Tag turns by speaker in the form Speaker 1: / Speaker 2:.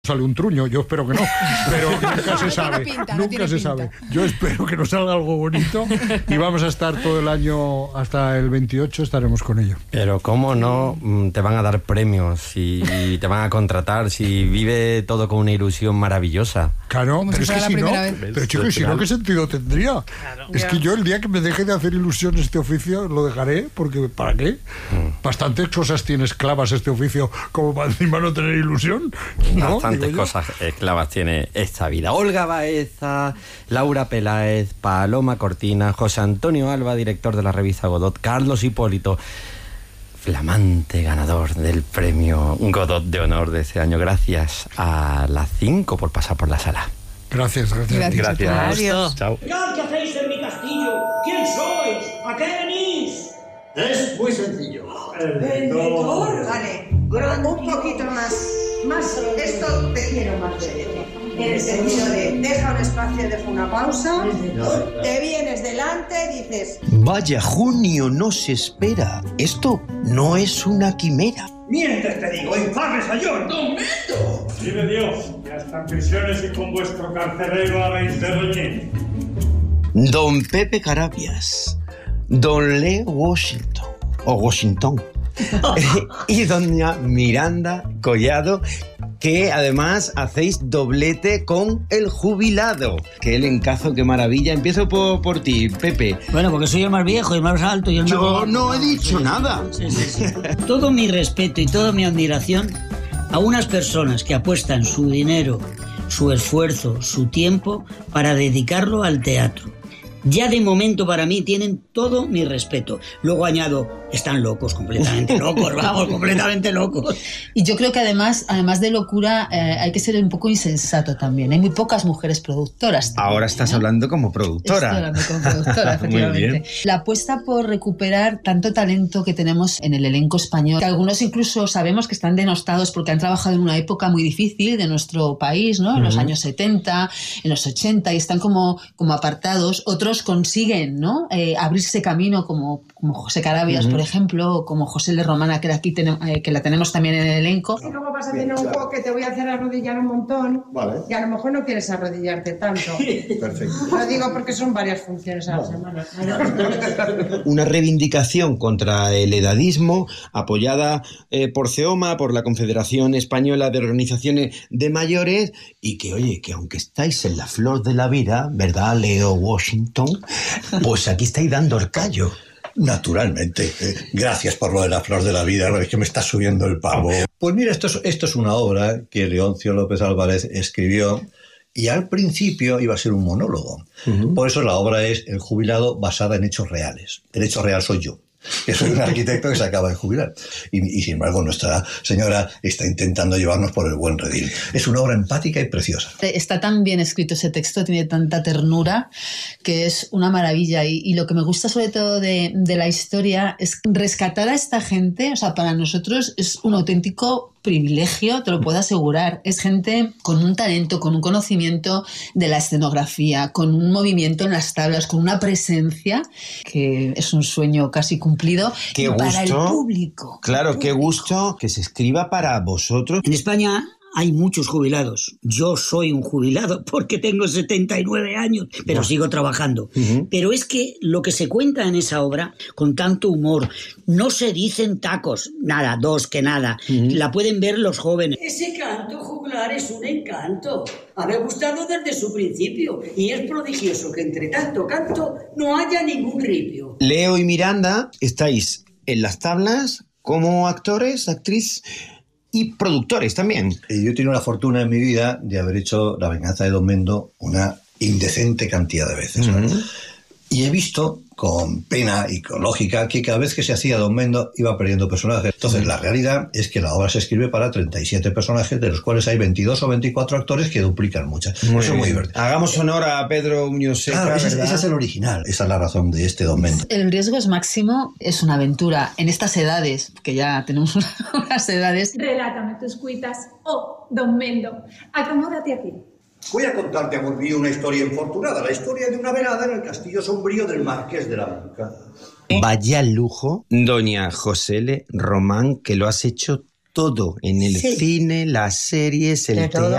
Speaker 1: sale un truño, yo espero que no, pero nunca se sabe, nunca se sabe. Yo espero que nos salga algo bonito y vamos a estar todo el año hasta el 28, estaremos con ello.
Speaker 2: Pero cómo no te van a dar premios y te van a contratar si vive todo con una ilusión maravillosa.
Speaker 1: Claro, pero es que si no, pero chicos, si no, ¿qué sentido tendría? Claro. Es que yo el día que me deje de hacer ilusión este oficio lo dejaré, porque ¿para qué? Bastantes cosas tiene esclavas este oficio como para encima no tener ilusión, ¿no?
Speaker 2: Bastantes cosas esclavas tiene esta vida. Olga Baeza, Laura Peláez, Paloma Cortina, José Antonio Alba, director de la revista Godot, Carlos Hipólito, flamante ganador del premio Godot de honor de este año. Gracias a las 5 por pasar por la sala.
Speaker 1: Gracias.
Speaker 3: Adiós.
Speaker 2: Chao.
Speaker 4: ¿Qué hacéis en mi castillo? ¿Quién sois? ¿A qué venís?
Speaker 5: Es muy sencillo.
Speaker 6: Vendedor. Vale, un poquito más, esto te quiero más de en el sentido de deja un espacio, deja una pausa, te vienes delante, dices...
Speaker 7: Vaya, junio no se espera. Esto no es una quimera.
Speaker 5: Mientras te digo, infames a yo, ¡Don Beto!
Speaker 8: Vive Dios, que hasta en prisiones y con vuestro carcelero habéis de reñir.
Speaker 7: Don Pepe Carabias, Don Leo Washington, o Washington, y doña Miranda Collado, que además hacéis doblete con el jubilado. Qué lencazo, qué maravilla. Empiezo por ti, Pepe.
Speaker 9: Bueno, porque soy el más viejo y el más alto y el más...
Speaker 7: Yo no he dicho nada.
Speaker 9: Sí. Todo mi respeto y toda mi admiración a unas personas que apuestan su dinero, su esfuerzo, su tiempo para dedicarlo al teatro. Ya de momento para mí tienen todo mi respeto. Luego añado, están locos, completamente locos, vamos, completamente locos.
Speaker 10: Y yo creo que además de locura hay que ser un poco insensato también. Hay muy pocas mujeres productoras también.
Speaker 7: Ahora estás hablando como productora.
Speaker 10: Estoy hablando como productora, efectivamente.
Speaker 7: Muy bien.
Speaker 10: La apuesta por recuperar tanto talento que tenemos en el elenco español, que algunos incluso sabemos que están denostados porque han trabajado en una época muy difícil de nuestro país, ¿no? En los años 70, en los 80, y están como apartados. Otros consiguen, ¿no? Abrirse camino como José Carabias, por ejemplo, o como José de Romana, que aquí que la tenemos también en el elenco.
Speaker 6: Y luego vas a tener un juego que te voy a hacer arrodillar un montón, vale. Y a lo mejor no quieres arrodillarte tanto.
Speaker 5: Perfecto.
Speaker 6: Lo digo porque son varias funciones a la semana.
Speaker 7: Una reivindicación contra el edadismo, apoyada por CEOMA, por la Confederación Española de Organizaciones de Mayores, y que, oye, que aunque estáis en la flor de la vida, ¿verdad, Leo Washington? Pues aquí estáis dando el callo.
Speaker 5: Naturalmente. Gracias por lo de la flor de la vida, es que me está subiendo el pavo. Pues mira, esto es una obra que Leoncio López Álvarez escribió y al principio iba a ser un monólogo. Por eso la obra es El jubilado, basada en hechos reales. El hecho real soy yo, que soy un arquitecto que se acaba de jubilar. Y sin embargo, Nuestra Señora está intentando llevarnos por el buen redil. Es una obra empática y preciosa.
Speaker 10: Está tan bien escrito ese texto, tiene tanta ternura, que es una maravilla. Y lo que me gusta sobre todo de la historia es rescatar a esta gente. O sea, para nosotros es un auténtico privilegio, te lo puedo asegurar. Es gente con un talento, con un conocimiento de la escenografía, con un movimiento en las tablas, con una presencia que es un sueño casi cumplido.
Speaker 7: Qué gusto,
Speaker 10: para el público.
Speaker 7: Claro, qué gusto que se escriba para vosotros.
Speaker 9: En España hay muchos jubilados. Yo soy un jubilado porque tengo 79 años, pero sigo trabajando. Pero es que lo que se cuenta en esa obra, con tanto humor, no se dicen tacos, nada, dos que nada. La pueden ver los jóvenes.
Speaker 11: Ese canto juglar es un encanto. Me ha gustado desde su principio y es prodigioso que entre tanto canto no haya ningún ripio.
Speaker 7: Leo y Miranda estáis en las tablas como actores, actriz y productores también.
Speaker 5: Yo he tenido la fortuna en mi vida de haber hecho La venganza de Don Mendo una indecente cantidad de veces. Y he visto, con pena y con lógica, que cada vez que se hacía Don Mendo iba perdiendo personajes. Entonces, la realidad es que la obra se escribe para 37 personajes, de los cuales hay 22 o 24 actores que duplican muchas. Eso es muy divertido.
Speaker 7: Hagamos honor a Pedro Muñoz Seca,
Speaker 5: claro,
Speaker 7: ¿verdad?
Speaker 5: ese es el original. Esa es la razón de este Don Mendo.
Speaker 10: El riesgo es máximo, es una aventura. En estas edades, que ya tenemos unas edades...
Speaker 12: Relátame tus cuitas, Don Mendo. Acomódate aquí.
Speaker 5: Voy a contarte, amor mío, una historia infortunada, la historia de una velada en el castillo sombrío del Marqués de la Moncada.
Speaker 7: Vaya lujo, doña José L. Román, que lo has hecho todo, en el cine, las series, el teatro,